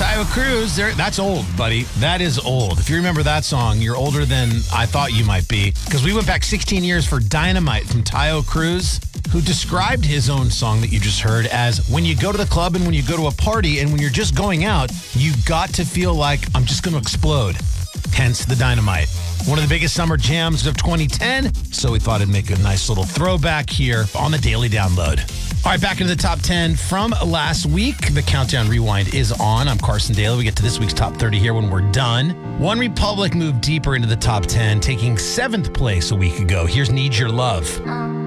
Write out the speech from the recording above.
Tayo Cruz, that's old, buddy. That is old. If you remember that song, you're older than I thought you might be. Because we went back 16 years for Dynamite from Tayo Cruz, who described his own song that you just heard as when you go to the club and when you go to a party and when you're just going out, you got to feel like I'm just going to explode. Hence the Dynamite. One of the biggest summer jams of 2010. So we thought it'd make a nice little throwback here on the Daily Download. All right, back into the top 10 from last week. The Countdown Rewind is on. I'm Carson Daly. We get to this week's top 30 here when we're done. One Republic moved deeper into the top 10, taking 7th place a week ago. Here's Need Your Love.